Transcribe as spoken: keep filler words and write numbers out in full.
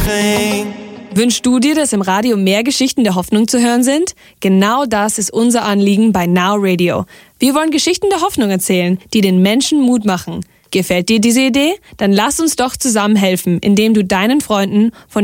ging. Wünschst du dir, dass im Radio mehr Geschichten der Hoffnung zu hören sind? Genau das ist unser Anliegen bei Now Radio. Wir wollen Geschichten der Hoffnung erzählen, die den Menschen Mut machen. Gefällt dir diese Idee? Dann lass uns doch zusammen helfen, indem du deinen Freunden von